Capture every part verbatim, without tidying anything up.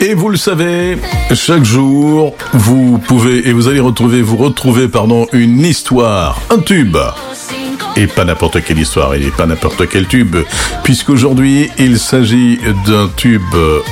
Et vous le savez, chaque jour, vous pouvez et vous allez retrouver, vous retrouver, pardon, une histoire, un tube. Et pas n'importe quelle histoire, et pas n'importe quel tube, puisqu'aujourd'hui, il s'agit d'un tube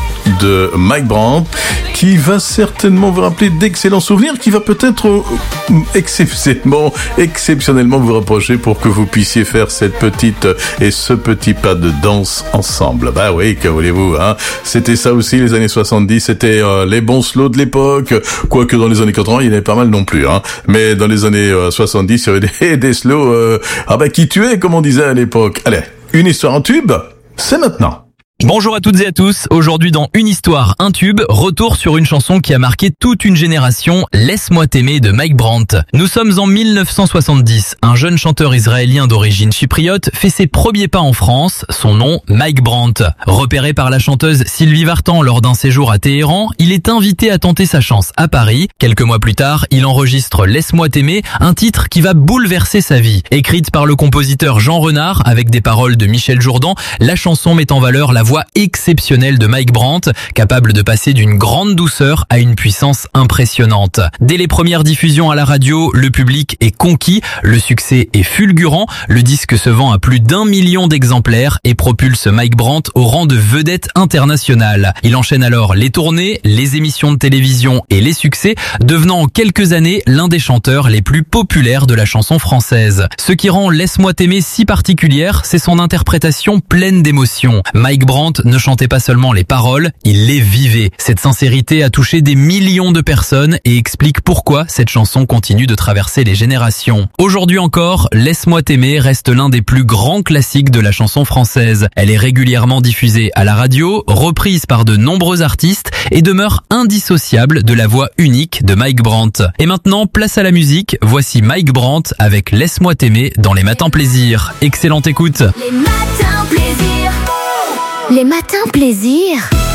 de Mike Brandt qui va certainement vous rappeler d'excellents souvenirs, qui va peut-être euh, exceptionnellement, exceptionnellement vous rapprocher pour que vous puissiez faire cette petite et ce petit pas de danse ensemble. Bah oui, que voulez-vous, hein. C'était ça aussi, les années soixante-dix, c'était euh, les bons slows de l'époque, quoique dans les années quatre-vingts, il y en avait pas mal non plus, hein. Mais dans les années euh, soixante-dix, il y avait des, des slows, euh, ah bah qui tuaient, comme on disait à l'époque. Allez, une histoire en tube, c'est maintenant. Bonjour à toutes et à tous, aujourd'hui dans Une histoire, un tube, retour sur une chanson qui a marqué toute une génération, Laisse-moi t'aimer de Mike Brandt. Nous sommes en mille neuf cent soixante-dix, un jeune chanteur israélien d'origine chypriote fait ses premiers pas en France, son nom Mike Brandt. Repéré par la chanteuse Sylvie Vartan lors d'un séjour à Téhéran, il est invité à tenter sa chance à Paris. Quelques mois plus tard, il enregistre Laisse-moi t'aimer, un titre qui va bouleverser sa vie. Écrite par le compositeur Jean Renard avec des paroles de Michel Jourdan, la chanson met en valeur la voix exceptionnelle de Mike Brandt, capable de passer d'une grande douceur à une puissance impressionnante. Dès les premières diffusions à la radio, le public est conquis, le succès est fulgurant, le disque se vend à plus d'un million d'exemplaires et propulse Mike Brandt au rang de vedette internationale. Il enchaîne alors les tournées, les émissions de télévision et les succès, devenant en quelques années l'un des chanteurs les plus populaires de la chanson française. Ce qui rend Laisse-moi t'aimer si particulière, c'est son interprétation pleine d'émotion. Mike Brandt ne chantait pas seulement les paroles, il les vivait. Cette sincérité a touché des millions de personnes et explique pourquoi cette chanson continue de traverser les générations. Aujourd'hui encore, Laisse-moi t'aimer reste l'un des plus grands classiques de la chanson française. Elle est régulièrement diffusée à la radio, reprise par de nombreux artistes et demeure indissociable de la voix unique de Mike Brandt. Et maintenant, place à la musique, voici Mike Brandt avec Laisse-moi t'aimer dans les matins plaisir. Excellente écoute. Les matins plaisir. Les matins plaisir.